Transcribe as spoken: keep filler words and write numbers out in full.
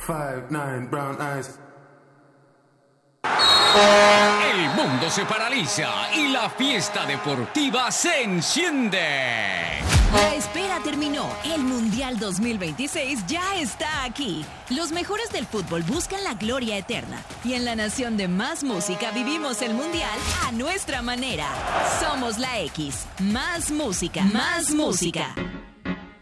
five, nine, brown eyes. El mundo se paraliza y la fiesta deportiva se enciende. La espera terminó. El Mundial dos mil veintiséis ya está aquí. Los mejores del fútbol buscan la gloria eterna. Y en la nación de más música vivimos el Mundial a nuestra manera. Somos la X. Más música. Más música.